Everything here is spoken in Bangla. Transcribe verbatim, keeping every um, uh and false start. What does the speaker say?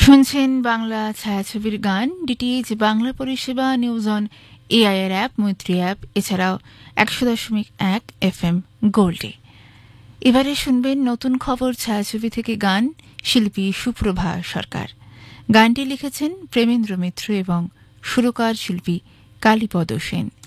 শুনছেন বাংলা ছায়াছবির গান। ডিটিএইচ বাংলা পরিষেবা, নিউজ অন এআইআর অ্যাপ, মৈত্রী অ্যাপ, এছাড়াও একশো দশমিক এক এফ এম গোল্ডে। এবারে শুনবেন নতুন খবর ছায়াছবি থেকে গান, শিল্পী সুপ্রভা সরকার। গানটি লিখেছেন প্রেমেন্দ্র মিত্র এবং সুরকার শিল্পী কালীপদ সেন।